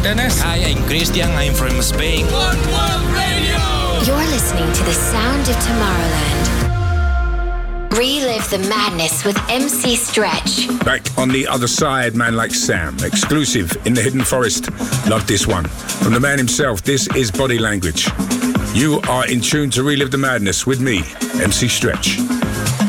Dennis. Hi, I'm Christian. I'm from Spain. One World Radio! You're listening to the sound of Tomorrowland. Relive the madness with MC Stretch. Back on the other side, man like Sam. Exclusive in the Hidden Forest. Love this one. From the man himself, this is Body Language. You are in tune to Relive the Madness with me, MC Stretch.